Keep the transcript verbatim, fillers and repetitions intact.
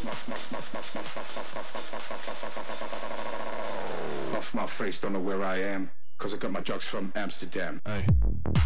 Off my face, don't know where I am, cause I got my drugs from Amsterdam. Hey.